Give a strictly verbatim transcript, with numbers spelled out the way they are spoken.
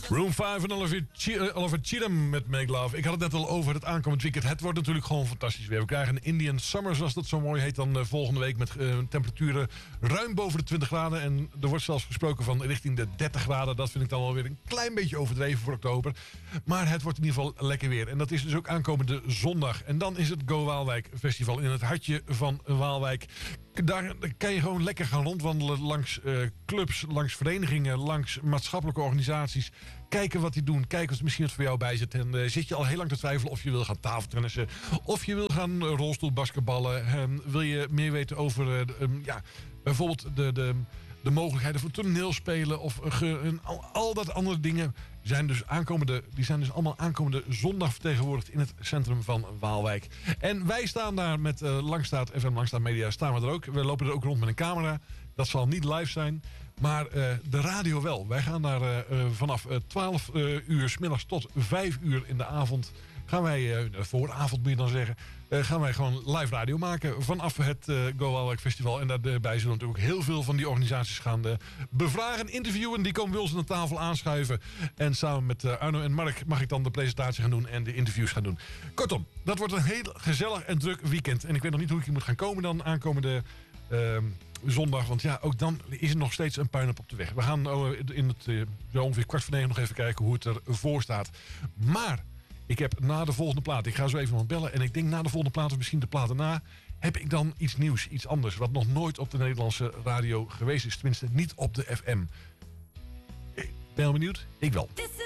Room vijf en Oliver, Ch- Oliver Cheatham met Make Love. Ik had het net al over het aankomend weekend. Het wordt natuurlijk gewoon fantastisch weer. We krijgen een Indian Summer, zoals dat zo mooi heet, dan uh, volgende week met uh, temperaturen ruim boven de twintig graden. En er wordt zelfs gesproken van richting de dertig graden. Dat vind ik dan alweer een klein beetje overdreven voor oktober. Maar het wordt in ieder geval lekker weer. En dat is dus ook aankomende zondag. En dan is het Go Waalwijk Festival in het hartje van Waalwijk. Daar kan je gewoon lekker gaan rondwandelen langs uh, clubs, langs verenigingen, langs maatschappelijke organisaties. Kijken wat die doen, kijken of er misschien wat voor jou bij zit. En uh, zit je al heel lang te twijfelen of je wil gaan tafeltennissen, of je wil gaan uh, rolstoelbasketballen. En wil je meer weten over uh, um, ja, bijvoorbeeld de, de, de mogelijkheden van toneelspelen of uh, ge, en al, al dat andere dingen. Zijn dus aankomende, die zijn dus allemaal aankomende zondag vertegenwoordigd in het centrum van Waalwijk. En wij staan daar met uh, Langstraat F M, Langstraat Media, staan we er ook. We lopen er ook rond met een camera. Dat zal niet live zijn, maar uh, de radio wel. Wij gaan daar uh, uh, vanaf uh, twaalf uh, uur 's middags tot vijf uur in de avond. Gaan wij, uh, vooravond moet je dan zeggen, uh, gaan wij gewoon live radio maken vanaf het uh, Go Waalwijk Festival. En daarbij zullen natuurlijk ook heel veel van die organisaties gaan uh, bevragen, interviewen. Die komen bij ons aan de tafel aanschuiven. En samen met uh, Arno en Mark mag ik dan de presentatie gaan doen en de interviews gaan doen. Kortom, dat wordt een heel gezellig en druk weekend. En ik weet nog niet hoe ik hier moet gaan komen dan aankomende uh, zondag. Want ja, ook dan is er nog steeds een puinhoop op de weg. We gaan uh, in het uh, zo ongeveer kwart voor negen nog even kijken hoe het ervoor staat. Maar ik heb na de volgende plaat, ik ga zo even nog bellen. En ik denk na de volgende plaat, of misschien de plaat erna, heb ik dan iets nieuws, iets anders. Wat nog nooit op de Nederlandse radio geweest is. Tenminste, niet op de F M. Ben je al benieuwd? Ik wel.